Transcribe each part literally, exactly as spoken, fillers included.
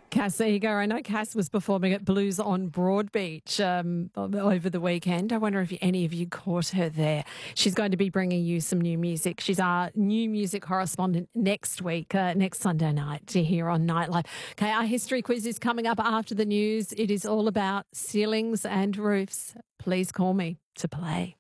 Cass Eager. I know Cass was performing at Blues on Broadbeach um, over the weekend. I wonder if any of you caught her there. She's going to be bringing you some new music. She's our new music correspondent next week, uh, next Sunday night here on Nightlife. Okay, our history quiz is coming up after the news. It is all about ceilings and roofs. Please call me to play.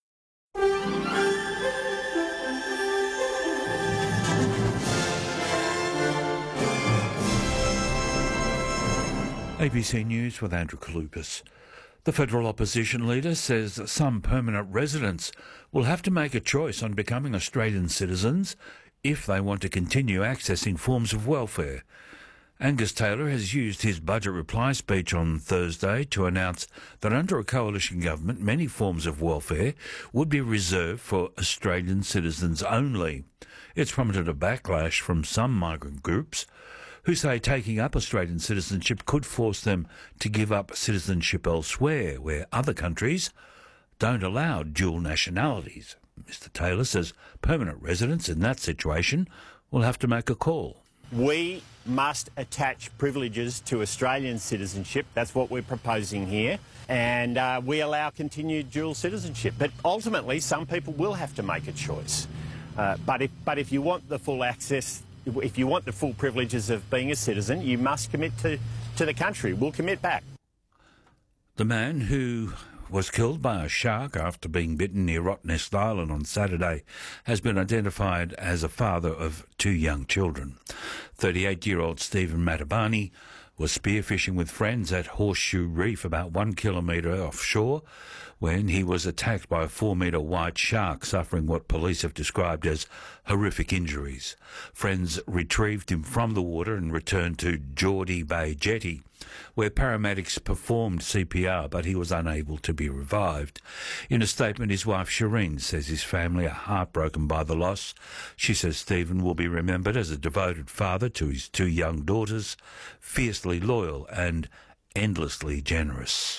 A B C News with Andrew Kalupas. The federal opposition leader says that some permanent residents will have to make a choice on becoming Australian citizens if they want to continue accessing forms of welfare. Angus Taylor has used his budget reply speech on Thursday to announce that under a coalition government, many forms of welfare would be reserved for Australian citizens only. It's prompted a backlash from some migrant groups who say taking up Australian citizenship could force them to give up citizenship elsewhere, where other countries don't allow dual nationalities. Mister Taylor says permanent residents in that situation will have to make a call. We must attach privileges to Australian citizenship. That's what we're proposing here. And uh, we allow continued dual citizenship. But ultimately, some people will have to make a choice. Uh, but, if, but if you want the full access, if you want the full privileges of being a citizen, you must commit to, to the country. We'll commit back. The man who was killed by a shark after being bitten near Rottnest Island on Saturday has been identified as a father of two young children. thirty-eight-year-old Stephen Matabani was spearfishing with friends at Horseshoe Reef about one kilometre offshore when he was attacked by a four-metre white shark, suffering what police have described as horrific injuries. Friends retrieved him from the water and returned to Geordie Bay Jetty, where paramedics performed C P R, but he was unable to be revived. In a statement, his wife Shireen says his family are heartbroken by the loss. She says Stephen will be remembered as a devoted father to his two young daughters, fiercely loyal and endlessly generous.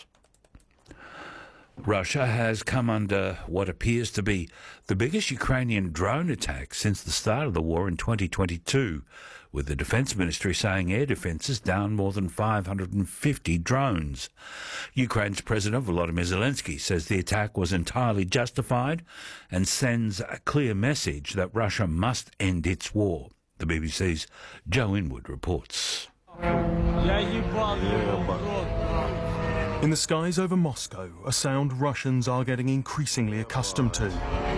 Russia has come under what appears to be the biggest Ukrainian drone attack since the start of the war in twenty twenty-two, with the Defence Ministry saying air defences down more than five hundred fifty drones. Ukraine's President Volodymyr Zelensky says the attack was entirely justified and sends a clear message that Russia must end its war. The B B C's Joe Inwood reports. In the skies over Moscow, a sound Russians are getting increasingly accustomed to.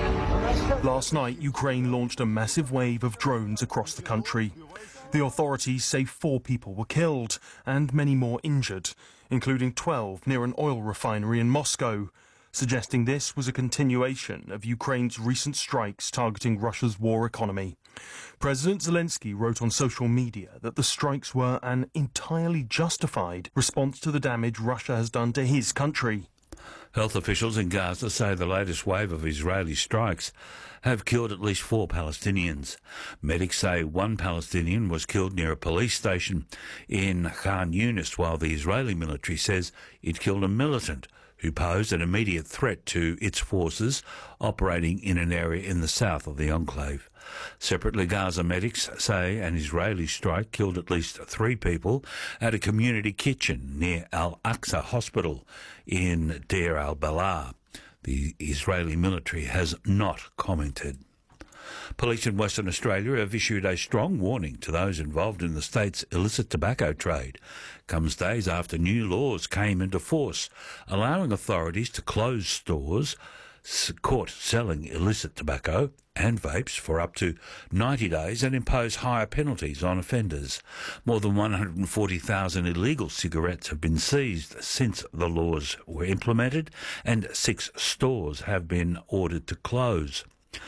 Last night, Ukraine launched a massive wave of drones across the country. The authorities say four people were killed and many more injured, including twelve near an oil refinery in Moscow, suggesting this was a continuation of Ukraine's recent strikes targeting Russia's war economy. President Zelensky wrote on social media that the strikes were an entirely justified response to the damage Russia has done to his country. Health officials in Gaza say the latest wave of Israeli strikes have killed at least four Palestinians. Medics say one Palestinian was killed near a police station in Khan Yunis, while the Israeli military says it killed a militant who posed an immediate threat to its forces operating in an area in the south of the enclave. Separately, Gaza medics say an Israeli strike killed at least three people at a community kitchen near Al-Aqsa Hospital in Deir al-Balah. The Israeli military has not commented. Police in Western Australia have issued a strong warning to those involved in the state's illicit tobacco trade. Comes days after new laws came into force, allowing authorities to close stores caught selling illicit tobacco and vapes for up to ninety days and impose higher penalties on offenders. More than one hundred forty thousand illegal cigarettes have been seized since the laws were implemented, and six stores have been ordered to close.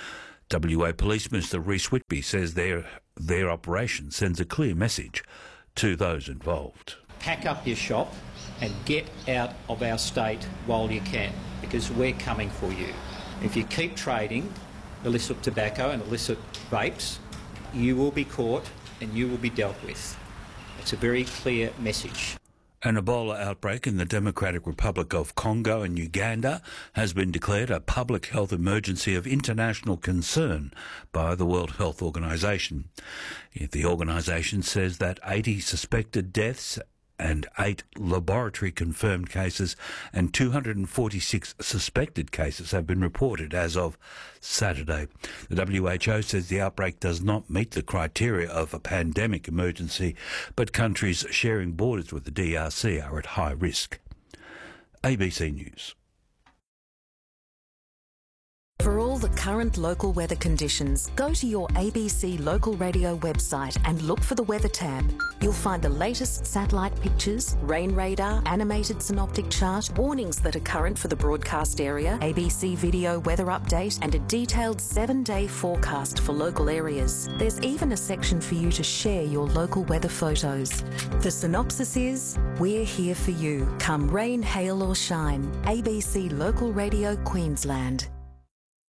W A Police Minister Rhys Whitby says their, their operation sends a clear message to those involved. Pack up your shop and get out of our state while you can, because we're coming for you. If you keep trading illicit tobacco and illicit vapes, you will be caught and you will be dealt with. It's a very clear message. An Ebola outbreak in the Democratic Republic of Congo and Uganda has been declared a public health emergency of international concern by the World Health Organization. The organisation says that eighty suspected deaths and eight laboratory-confirmed cases and two hundred forty-six suspected cases have been reported as of Saturday. The W H O says the outbreak does not meet the criteria of a pandemic emergency, but countries sharing borders with the D R C are at high risk. A B C News. For all the current local weather conditions, go to your A B C local radio website and look for the weather tab. You'll find the latest satellite pictures, rain radar, animated synoptic chart, warnings that are current for the broadcast area, A B C video weather update, and a detailed seven-day forecast for local areas. There's even a section for you to share your local weather photos. The synopsis is, we're here for you, come rain, hail or shine. A B C Local Radio Queensland.